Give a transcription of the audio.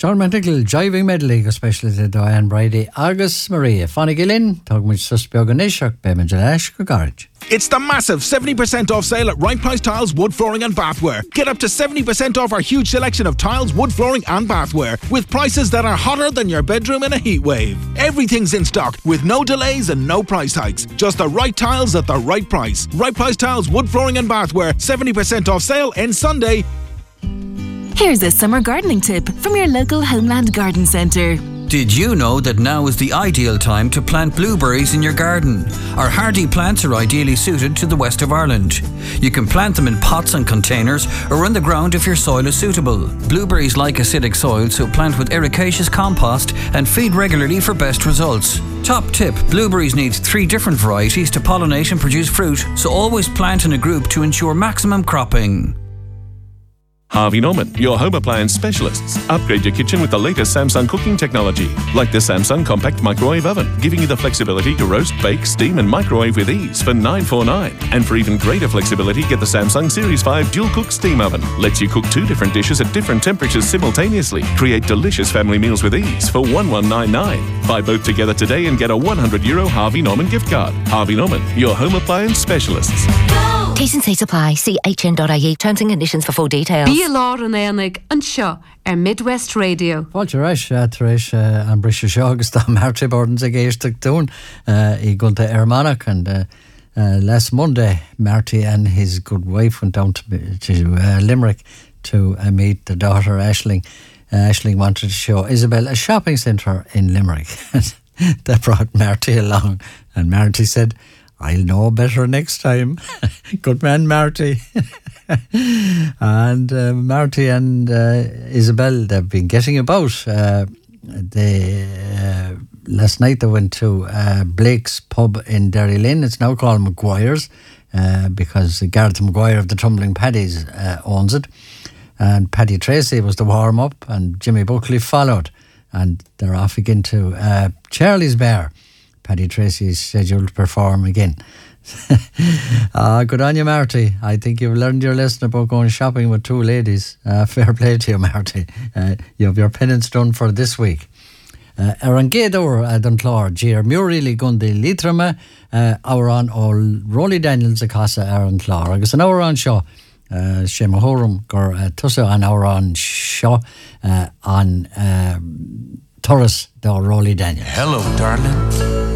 John Menticle, Jiving Medley, especially to Diane Brady, Agus Maria, Fanny Gillin, Togmich Suspioghanishak, Bemajalash, Garage. It's the massive 70% off sale at Right Price Tiles, Wood Flooring and Bathware. Get up to 70% off our huge selection of tiles, wood flooring and bathware with prices that are hotter than your bedroom in a heat wave. Everything's in stock with no delays and no price hikes. Just the right tiles at the right price. Right Price Tiles, Wood Flooring and Bathware. 70% off sale ends Sunday. Here's a summer gardening tip from your local Homeland Garden Centre. Did you know that now is the ideal time to plant blueberries in your garden? Our hardy plants are ideally suited to the west of Ireland. You can plant them in pots and containers or on the ground if your soil is suitable. Blueberries like acidic soil, so plant with ericaceous compost and feed regularly for best results. Top tip, blueberries need 3 different varieties to pollinate and produce fruit, so always plant in a group to ensure maximum cropping. Harvey Norman, your home appliance specialists. Upgrade your kitchen with the latest Samsung cooking technology, like the Samsung Compact Microwave Oven, giving you the flexibility to roast, bake, steam and microwave with ease for $949. And for even greater flexibility, get the Samsung Series 5 Dual Cook Steam Oven. Lets you cook 2 different dishes at different temperatures simultaneously. Create delicious family meals with ease for $1199. Buy both together today and get a €100 Harvey Norman gift card. Harvey Norman, your home appliance specialists. T's and C's apply. See hn.ie. Terms and conditions for full details. Bí lár an éanaig an seo Midwest Radio. Fáilte reis, taréis an brisise seo agus tá Marty Bordens a géisteach dún I gunta Armagh and last Monday Marty and his good wife went down to Limerick to meet the daughter Aisling. Aisling wanted to show Isabel a shopping centre in Limerick. That brought Marty along and Marty said, I'll know better next time. Good man, Marty. And Marty and Isabel, they've been getting about. Last night they went to Blake's pub in Derry Lynn. It's now called Maguire's because Gareth Maguire of the Tumbling Paddies owns it. And Paddy Tracy was the warm-up and Jimmy Buckley followed. And they're off again to Charlie's Bar. Paddy Tracy is scheduled to perform again. Good on you, Marty. I think you've learned your lesson about going shopping with 2 ladies. Fair play to you, Marty. You have your penance done for this week. Arangedor Adontlor, Gier Murili Gundi Litrama, Auran or Rolly Daniels Acasa Arantlar. Agus an Auran Shaw, Shemahorum, Gor Tussa an Auran Shaw on Torres, the Rolly Daniels. Hello, darling.